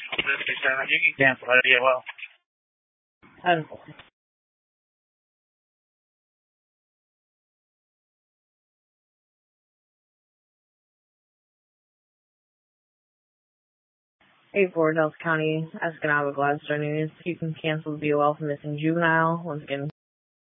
You can cancel that DOL. 10-4. Delta County, Escanaba, Gladstone News. You can cancel the DOL for missing juvenile. Once again,